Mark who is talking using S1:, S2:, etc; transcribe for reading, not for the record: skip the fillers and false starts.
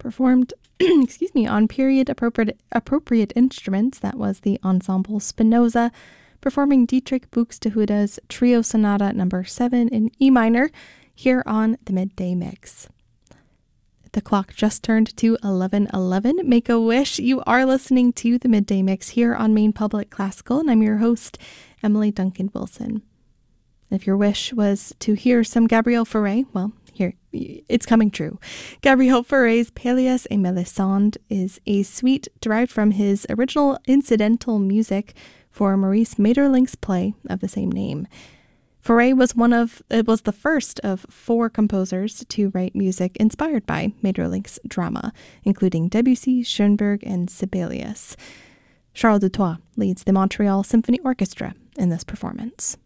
S1: Performed on period appropriate instruments. That was the Ensemble Spinoza, performing Dietrich Buxtehude's Trio Sonata No. 7 in E minor, here on the Midday Mix. The clock just turned to 11:11. Make a wish. You are listening to the Midday Mix here on Maine Public Classical, and I'm your host, Emily Duncan Wilson. If your wish was to hear some Gabriel Fauré, well, here, it's coming true. Gabriel Fauré's Pelléas et Mélisande is a suite derived from his original incidental music for Maurice Maeterlinck's play of the same name. Fauré was the first of 4 composers to write music inspired by Maeterlinck's drama, including Debussy, Schoenberg, and Sibelius. Charles Dutoit leads the Montreal Symphony Orchestra in this performance.